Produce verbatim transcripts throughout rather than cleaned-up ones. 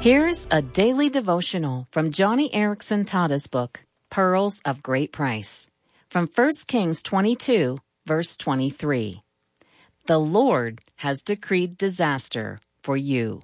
Here's a daily devotional from Johnny Erickson Tada's book, Pearls of Great Price, from First Kings twenty-two, verse twenty-three. The Lord has decreed disaster for you.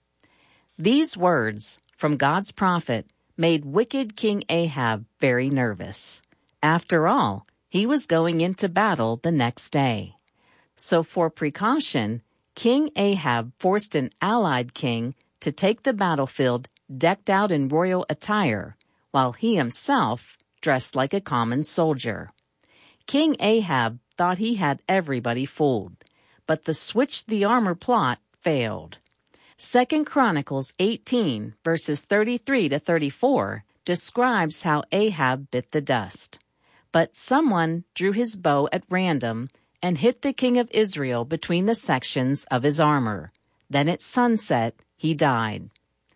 These words from God's prophet made wicked King Ahab very nervous. After all, he was going into battle the next day. So for precaution, King Ahab forced an allied king to take the battlefield decked out in royal attire, while he himself dressed like a common soldier. King Ahab thought he had everybody fooled, but the switch the armor plot failed. Second Chronicles eighteen, verses thirty-three to thirty-four, describes how Ahab bit the dust. But someone drew his bow at random and hit the king of Israel between the sections of his armor. Then at sunset, he died.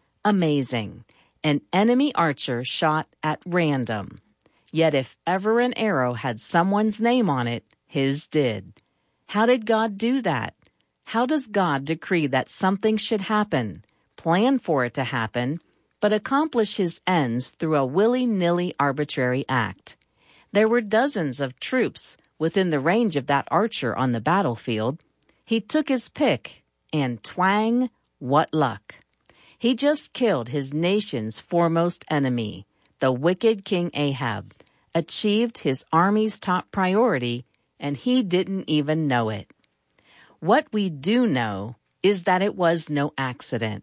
Amazing. An enemy archer shot at random. Yet if ever an arrow had someone's name on it, his did. How did God do that? How does God decree that something should happen, plan for it to happen, but accomplish his ends through a willy-nilly arbitrary act? There were dozens of troops within the range of that archer on the battlefield. He took his pick, and twang, what luck. He just killed his nation's foremost enemy, the wicked King Ahab, achieved his army's top priority, and he didn't even know it. What we do know is that it was no accident.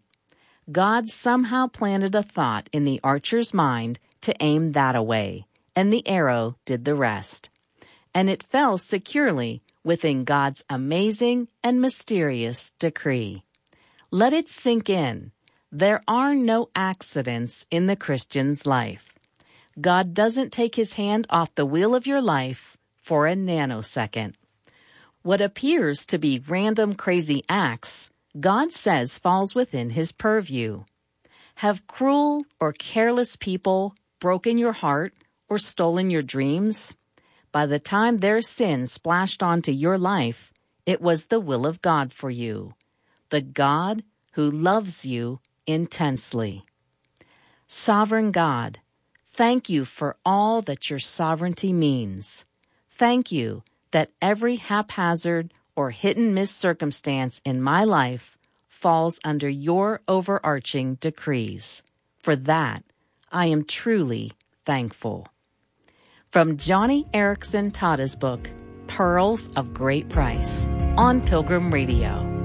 God somehow planted a thought in the archer's mind to aim that away, and the arrow did the rest. And it fell securely within God's amazing and mysterious decree. Let it sink in. There are no accidents in the Christian's life. God doesn't take his hand off the wheel of your life for a nanosecond. What appears to be random crazy acts, God says falls within his purview. Have cruel or careless people broken your heart or stolen your dreams? By the time their sin splashed onto your life, it was the will of God for you, the God who loves you intensely. Sovereign God, thank you for all that your sovereignty means. Thank you that every haphazard or hit-and-miss circumstance in my life falls under your overarching decrees. For that, I am truly thankful. From Johnny Erickson Tada's book, Pearls of Great Price, on Pilgrim Radio.